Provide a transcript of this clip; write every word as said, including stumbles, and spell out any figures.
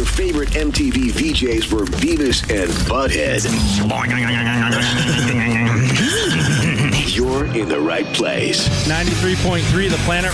your favorite M T V V Js were Beavis and Butthead, you're in the right place. ninety-three point three The Planet